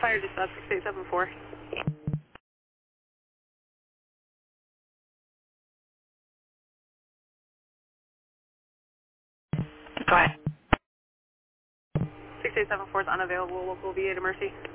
Fire dispatch 6874. Go ahead. 6874 is unavailable. Local VA to Mercy.